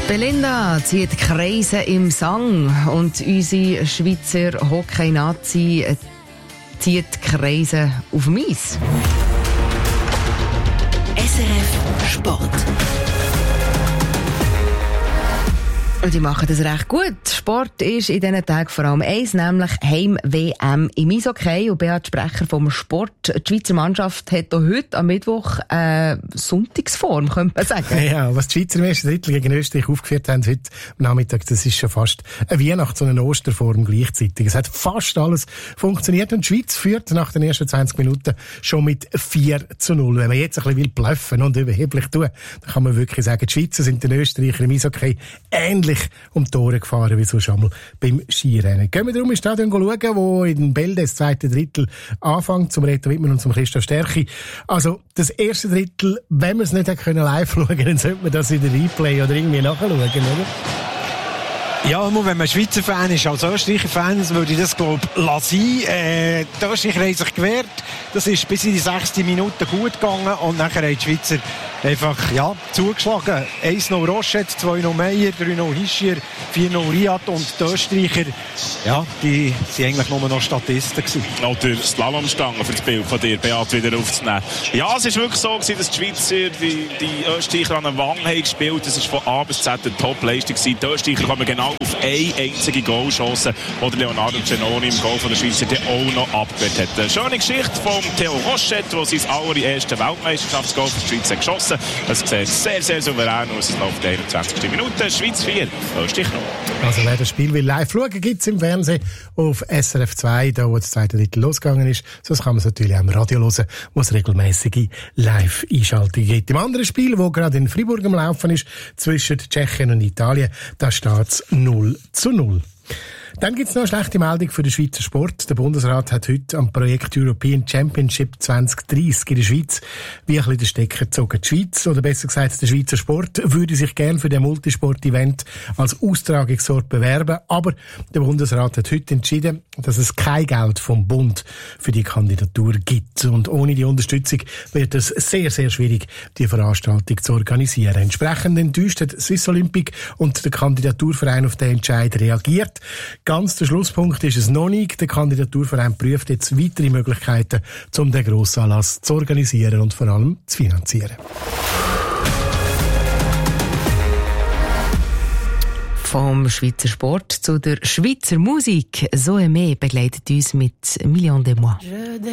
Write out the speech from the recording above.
Belinda zieht Kreise im Sang und unsere Schweizer Hockey-Nazi zieht Kreise auf dem Eis. SRF Sport. Und die machen das recht gut. Sport ist in diesen Tagen vor allem eins, nämlich Heim-WM im Eishockey. Und Beat, Sprecher vom Sport, die Schweizer Mannschaft hat auch heute am Mittwoch Sonntagsform, könnte man sagen. Ja, was die Schweizer im ersten Drittel gegen Österreich aufgeführt haben heute Nachmittag, das ist schon fast eine Weihnachts- und eine Osterform gleichzeitig. Es hat fast alles funktioniert und die Schweiz führt nach den ersten 20 Minuten schon mit 4-0. Wenn man jetzt ein bisschen bluffen und überheblich tun, dann kann man wirklich sagen, die Schweizer sind den Österreicher im Eishockey ähnlich um die Tore gefahren, wie so schon mal beim Skirennen. Gehen wir darum ins Stadion schauen, wo in Bälde das zweite Drittel anfängt, zum Reto Wittmann und zum Christoph Stärchi. Also, das erste Drittel, wenn man es nicht live schauen können, dann sollte man das in der Replay oder irgendwie nachschauen, oder? Ja, nur wenn man Schweizer Fan ist, als Österreicher Fan, würde ich das, glaube ich, lassen. Die Österreicher haben sich gewehrt. Das ist bis in die 6. Minute gut gegangen und nachher haben die Schweizer einfach, zugeschlagen. 1-0 Rochette, 2-0 Meyer, 3-0 Hischier, 4-0 Riad und die Österreicher, die waren eigentlich nur noch Statisten gewesen. Oder Slalomstangen für das Bild von dir, Beat, wieder aufzunehmen. Ja, es war wirklich so gewesen, dass die Schweizer, die Österreicher an den Wangen haben gespielt. Es war von A bis Z eine Top-Leistung gewesen. Die Österreicher kommen genau auf eine einzige Goalchance, die Leonardo Genoni im Goal von der Schweizer auch noch abgewehrt hat. Eine schöne Geschichte von Theo Rochette, der sein allerersten Weltmeisterschaftsgoal für die Schweiz hat geschossen. Es sieht sehr, sehr souverän aus. Es läuft 21. Minute. Schweiz 4, Österreich 0. Also wer das Spiel will live schauen, gibt es im Fernsehen auf SRF 2, da wo das zweite Drittel losgegangen ist. Sonst kann man es natürlich auch im Radio hören, wo es regelmäßige Live-Einschaltungen gibt. Im anderen Spiel, das gerade in Fribourg am Laufen ist, zwischen Tschechien und Italien, da steht es 0-0. Dann gibt es noch eine schlechte Meldung für den Schweizer Sport. Der Bundesrat hat heute am Projekt European Championship 2030 in der Schweiz wie ein bisschen den Stecker gezogen. Die Schweiz, oder besser gesagt der Schweizer Sport, würde sich gerne für den Multisport-Event als Austragungsort bewerben. Aber der Bundesrat hat heute entschieden, dass es kein Geld vom Bund für die Kandidatur gibt. Und ohne die Unterstützung wird es sehr, sehr schwierig, die Veranstaltung zu organisieren. Entsprechend enttäuscht hat Swiss Olympic und der Kandidaturverein auf den Entscheid reagiert. Ganz der Schlusspunkt ist es noch nicht. Der Kandidaturverein prüft jetzt weitere Möglichkeiten, um den Grossanlass zu organisieren und vor allem zu finanzieren. Vom Schweizer Sport zu der Schweizer Musik. Zoé begleitet uns mit «Million de Moi».